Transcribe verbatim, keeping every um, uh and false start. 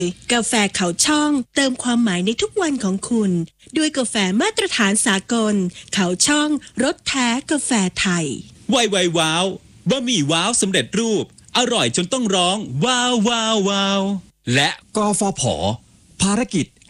กาแฟเขาช่องเติมความหมายในทุกวันของคุณด้วยกาแฟมาตรฐานสากลเขาช่องรสแท้กาแฟไทยไวไวว้าวบะหมี่ว้าวสำเร็จรูปอร่อยจนต้องร้องว้าวว้าวว้าวและกฟผภารกิจ